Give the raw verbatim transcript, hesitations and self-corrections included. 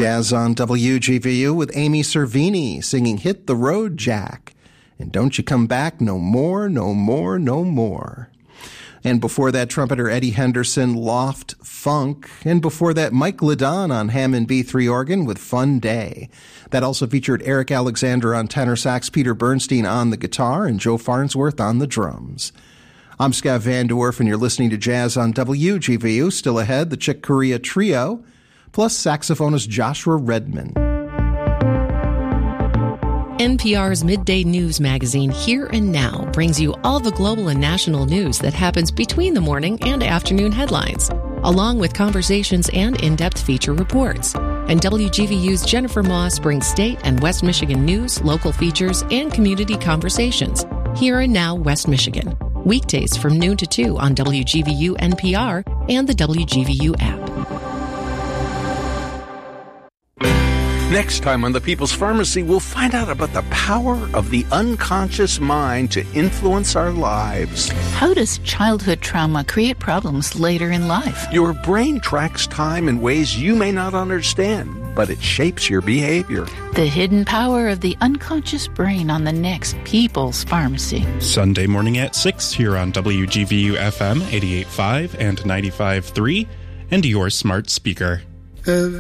Jazz on W G V U with Amy Cervini singing Hit the Road, Jack. And don't you come back no more, no more, no more. And before that, trumpeter Eddie Henderson, Loft Funk. And before that, Mike Ledon on Hammond B three organ with Fun Day. That also featured Eric Alexander on tenor sax, Peter Bernstein on the guitar, and Joe Farnsworth on the drums. I'm Scott Van Dwarf, and you're listening to Jazz on W G V U. Still ahead, the Chick Corea Trio, plus saxophonist Joshua Redman. N P R's Midday News magazine, Here and Now, brings you all the global and national news that happens between the morning and afternoon headlines, along with conversations and in-depth feature reports. And W G V U's Jennifer Moss brings state and West Michigan news, local features, and community conversations. Here and Now, West Michigan. Weekdays from noon to two on W G V U N P R and the W G V U app. Next time on The People's Pharmacy, we'll find out about the power of the unconscious mind to influence our lives. How does childhood trauma create problems later in life? Your brain tracks time in ways you may not understand, but it shapes your behavior. The hidden power of the unconscious brain on the next People's Pharmacy. Sunday morning at six here on W G V U F M eighty-eight point five and ninety-five point three and your smart speaker. Uh,